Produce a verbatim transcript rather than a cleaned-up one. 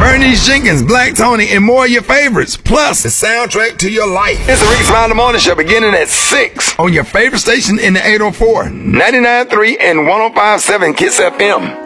Bernice Jenkins, Black Tony, and more of your favorites. Plus, the soundtrack to your life. It's the Rickey Smiley Morning Show beginning at six on your favorite station in the eight oh four, ninety-nine point three and one oh five point seven Kiss F M.